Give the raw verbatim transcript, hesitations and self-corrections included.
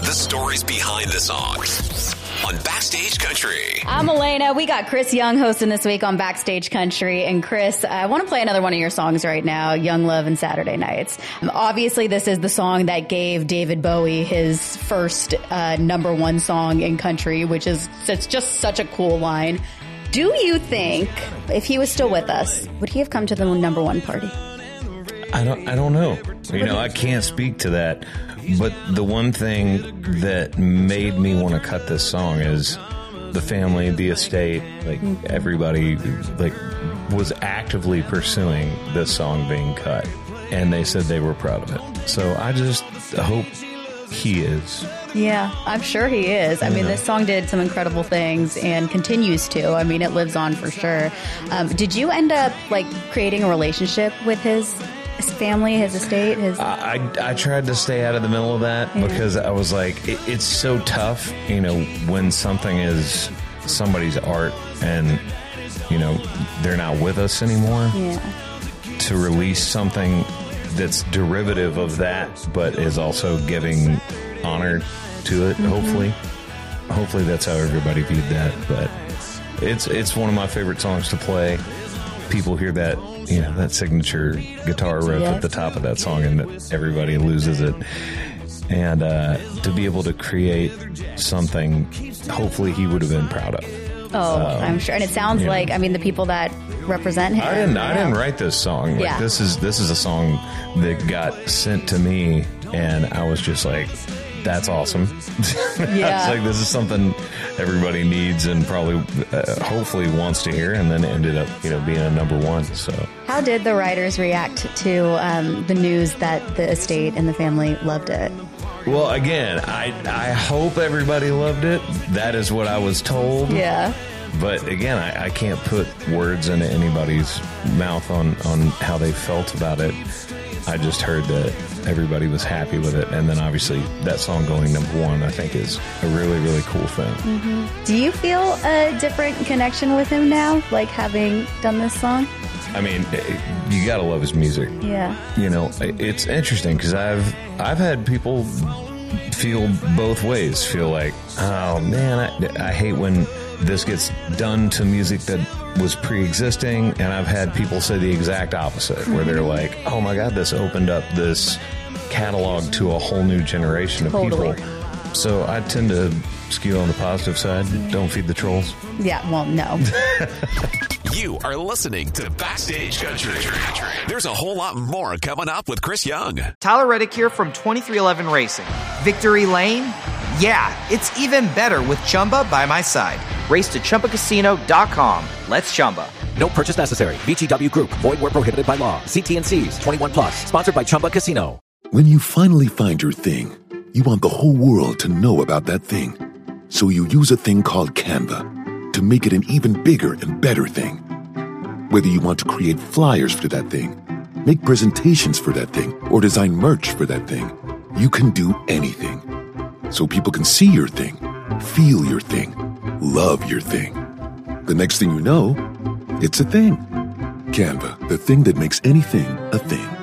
The stories behind the songs on Backstage Country. I'm Elena. We got Chris Young hosting this week on Backstage Country. And Chris, I want to play another one of your songs right now, Young Love and Saturday Nights. Um, obviously, this is the song that gave David Bowie his first uh, number one song in country, which is it's just such a cool line. Do you think, if he was still with us, would he have come to the number one party? I don't I don't know. You know, I can't speak to that. But the one thing that made me want to cut this song is the family, the estate, like everybody like was actively pursuing this song being cut. And they said they were proud of it. So I just hope he is. Yeah, I'm sure he is. I mean, this song did some incredible things and continues to. I mean, it lives on for sure. Um, did you end up like creating a relationship with his his family, his estate? His I, I I tried to stay out of the middle of that yeah. because I was like, it, it's so tough, you know, when something is somebody's art and, you know, they're not with us anymore. Yeah. To release something that's derivative of that, but is also giving honor to it. Mm-hmm. Hopefully, hopefully that's how everybody viewed that. But it's it's one of my favorite songs to play. People hear that, you know, that signature guitar riff yes. at the top of that song, and everybody loses it. And uh, to be able to create something, hopefully he would have been proud of. Oh, um, I'm sure. And it sounds like, know. I mean, the people that represent him. I didn't. I know. didn't write this song. Like, yeah. This is this is a song that got sent to me, and I was just like, "That's awesome." Yeah. I was like, "This is something everybody needs and probably, uh, hopefully, wants to hear." And then it ended up, you know, being a number one. So, how did the writers react to um, the news that the estate and the family loved it? Well, again, I I hope everybody loved it. That is what I was told. Yeah. But again, I, I can't put words into anybody's mouth on, on how they felt about it. I just heard that everybody was happy with it. And then obviously that song going number one, I think, is a really, really cool thing. Mm-hmm. Do you feel a different connection with him now, like having done this song? I mean, you gotta love his music. Yeah. You know, it's interesting because I've I've had people feel both ways. Feel like, oh man, I, I hate when this gets done to music that was pre-existing, and I've had people say the exact opposite, where they're like, oh my God, this opened up this catalog to a whole new generation of totally. people. So I tend to skew on the positive side. Don't feed the trolls. Yeah, well, no. You are listening to Backstage Country. There's a whole lot more coming up with Chris Young. Tyler Reddick here from twenty-three eleven Racing. Victory Lane? Yeah, it's even better with Chumba by my side. Race to Chumba Casino dot com. Let's Chumba. No purchase necessary. V G W Group. Void where prohibited by law. See T and C's. twenty-one plus. Sponsored by Chumba Casino. When you finally find your thing, you want the whole world to know about that thing. So you use a thing called Canva to make it an even bigger and better thing. Whether you want to create flyers for that thing, make presentations for that thing, or design merch for that thing, you can do anything. So people can see your thing, feel your thing, love your thing. The next thing you know, it's a thing. Canva, the thing that makes anything a thing.